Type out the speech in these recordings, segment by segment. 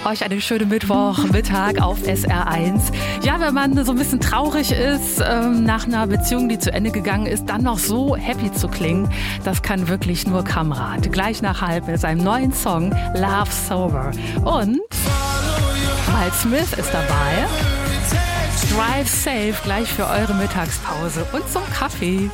Euch einen schönen Mittwochmittag auf SR1. Ja, wenn man so ein bisschen traurig ist nach einer Beziehung, die zu Ende gegangen ist, dann noch so happy zu klingen, das kann wirklich nur Kamrat. Gleich nach halb mit seinem neuen Song Love Sober. Und Miles Smith ist dabei. Drive Safe gleich für eure Mittagspause und zum Kaffee.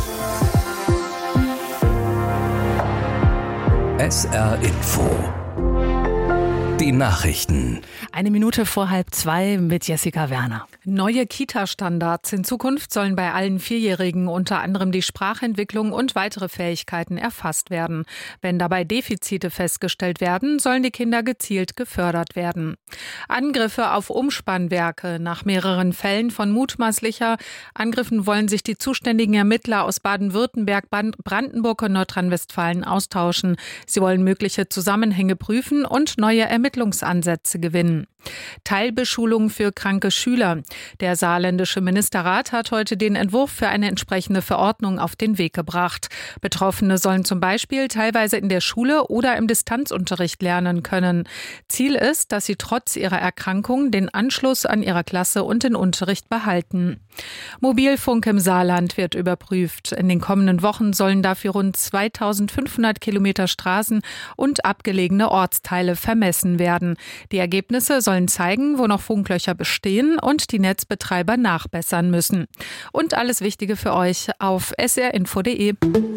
SR Info. Die Nachrichten. 1 Minute vor 1:30 mit Jessica Werner. Neue Kita-Standards. In Zukunft sollen bei allen Vierjährigen unter anderem die Sprachentwicklung und weitere Fähigkeiten erfasst werden. Wenn dabei Defizite festgestellt werden, sollen die Kinder gezielt gefördert werden. Angriffe auf Umspannwerke. Nach mehreren Fällen von mutmaßlicher Angriffen wollen sich die zuständigen Ermittler aus Baden-Württemberg, Brandenburg und Nordrhein-Westfalen austauschen. Sie wollen mögliche Zusammenhänge prüfen und neue Ermittlungsansätze gewinnen. Teilbeschulung für kranke Schüler. Der saarländische Ministerrat hat heute den Entwurf für eine entsprechende Verordnung auf den Weg gebracht. Betroffene sollen zum Beispiel teilweise in der Schule oder im Distanzunterricht lernen können. Ziel ist, dass sie trotz ihrer Erkrankung den Anschluss an ihre Klasse und den Unterricht behalten. Mobilfunk im Saarland wird überprüft. In den kommenden Wochen sollen dafür rund 2500 Kilometer Straßen und abgelegene Ortsteile vermessen werden. Die Ergebnisse sollen zeigen, wo noch Funklöcher bestehen und die Netzbetreiber nachbessern müssen. Und alles Wichtige für euch auf srinfo.de.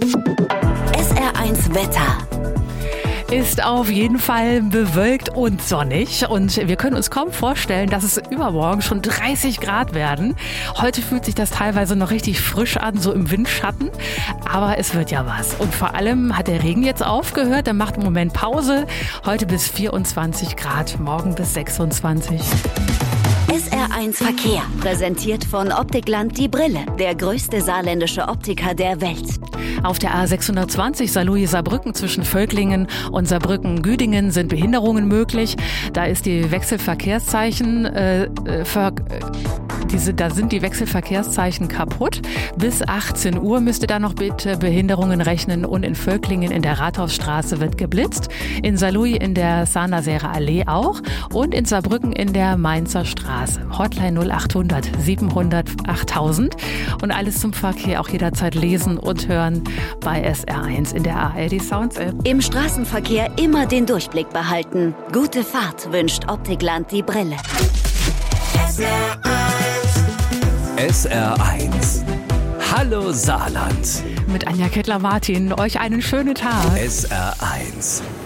SR1 Wetter. Ist auf jeden Fall bewölkt und sonnig und wir können uns kaum vorstellen, dass es übermorgen schon 30 Grad werden. Heute fühlt sich das teilweise noch richtig frisch an, so im Windschatten, aber es wird ja was. Und vor allem hat der Regen jetzt aufgehört, der macht im Moment Pause. Heute bis 24 Grad, morgen bis 26. SR1 Verkehr, präsentiert von Optikland Die Brille, der größte saarländische Optiker der Welt. Auf der A620 Saarlouis-Saarbrücken zwischen Völklingen und Saarbrücken-Güdingen sind Behinderungen möglich. Da ist die Wechselverkehrszeichen, da sind die Wechselverkehrszeichen kaputt. Bis 18 Uhr müsst ihr da noch bitte Behinderungen rechnen und in Völklingen in der Rathausstraße wird geblitzt. In Saarlouis in der Saarnaserer Allee auch und in Saarbrücken in der Mainzer Straße. Hotline 0800 700 8000 und alles zum Verkehr auch jederzeit lesen und hören bei SR1 in der ARD Sounds App. Im Straßenverkehr immer den Durchblick behalten. Gute Fahrt wünscht Optikland Die Brille. SR1. Hallo Saarland. Mit Anja Kettler-Martin. Euch einen schönen Tag. SR1.